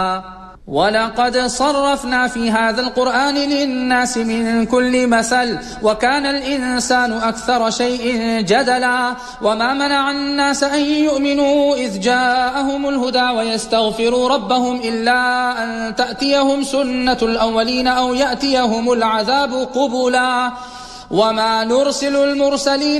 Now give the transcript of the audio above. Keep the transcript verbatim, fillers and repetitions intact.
ولقد صرفنا في هذا القرآن للناس من كل مثل وكان الإنسان أكثر شيء جدلا وما منع الناس أن يؤمنوا إذ جاءهم الهدى ويستغفروا ربهم إلا أن تأتيهم سنة الأولين أو يأتيهم العذاب قبلا وما نرسل المرسلين